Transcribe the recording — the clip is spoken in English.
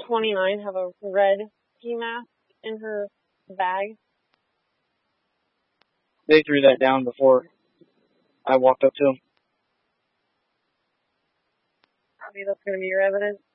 29 have a red ski mask in her bag? They threw that down before I walked up to them. Probably that's going to be your evidence.